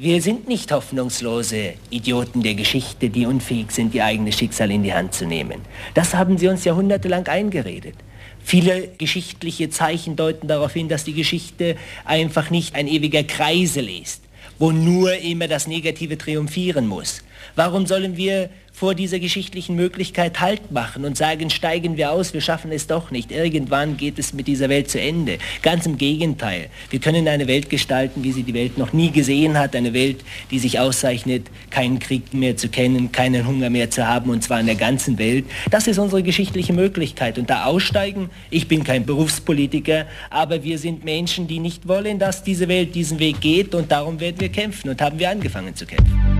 Wir sind nicht hoffnungslose Idioten der Geschichte, die unfähig sind, ihr eigenes Schicksal in die Hand zu nehmen. Das haben sie uns jahrhundertelang eingeredet. Viele geschichtliche Zeichen deuten darauf hin, dass die Geschichte einfach nicht ein ewiger Kreisel ist, wo nur immer das Negative triumphieren muss. Warum sollen wir vor dieser geschichtlichen Möglichkeit Halt machen und sagen, steigen wir aus, wir schaffen es doch nicht. Irgendwann geht es mit dieser Welt zu Ende. Ganz im Gegenteil. Wir können eine Welt gestalten, wie sie die Welt noch nie gesehen hat. Eine Welt, die sich auszeichnet, keinen Krieg mehr zu kennen, keinen Hunger mehr zu haben, und zwar in der ganzen Welt. Das ist unsere geschichtliche Möglichkeit. Und da aussteigen, ich bin kein Berufspolitiker, aber wir sind Menschen, die nicht wollen, dass diese Welt diesen Weg geht, und darum werden wir kämpfen und haben wir angefangen zu kämpfen.